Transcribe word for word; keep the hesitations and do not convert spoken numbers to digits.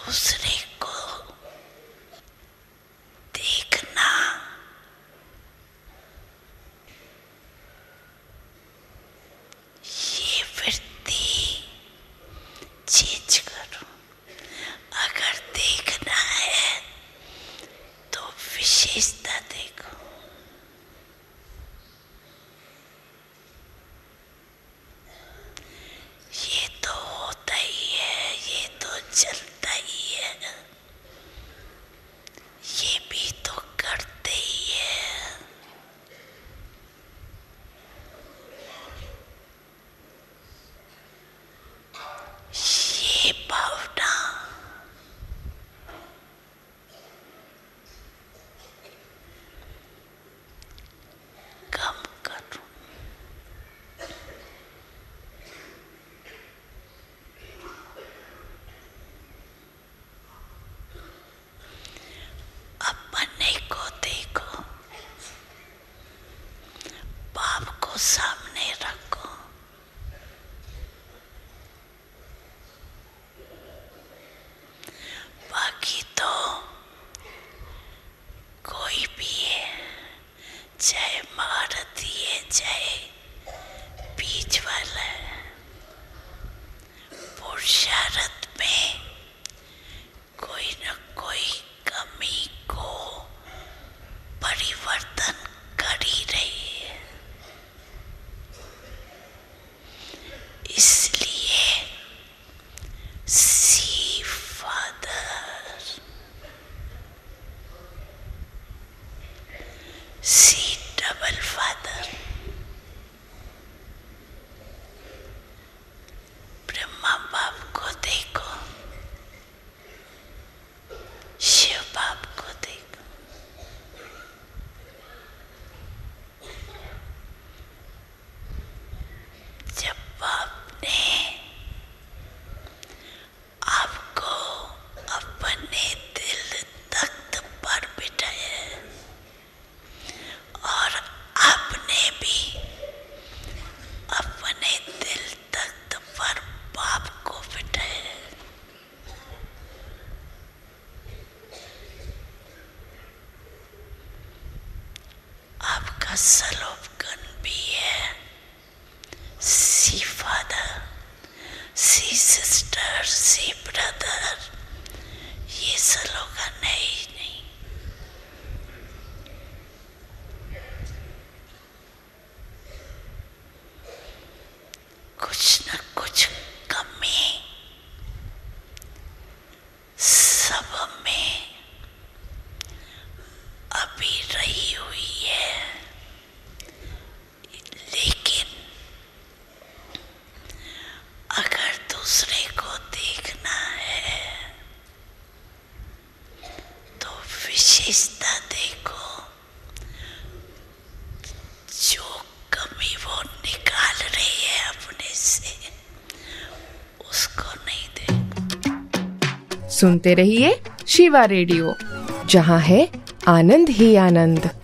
दूसरे को देखना, ये वृत्ति चेंज करो। अगर देखना है तो विशेषता देखो। ये तो होता ही है, ये तो चलता ही है, ये भी तो करते ही है। ये भावना कम करो। अपने को देखो, बाप को सामने रखो। बाकी तो कोई भी है, चाहे महारथी है, चाहे बीच वाला है, पुरुषार्थ में कोई न कोई कमी को परिवर्तन कर ही रही है। इसलिए सी father, C double father, Brahma बाप को देखो, शिव बाप को देखो। जब बाप ने आपको अपने दिल तख्त पर बिठाया और आपने भी अपने दिल तख्त पर बाप को बिठाया, आपका सलोकन भी है सी फादर, सी सिस्टर, सी ब्रदर। ये सलोकन है ही नहीं। कुछ न कुछ कमी सब में अभी रही हुई है, लेकिन अगर दूसरे को देखना है तो विशेषता देखो। जो कमी वो निकाल रही है अपने से, उसको नहीं देखो। सुनते रहिए शिवा रेडियो, जहां है आनंद ही आनंद।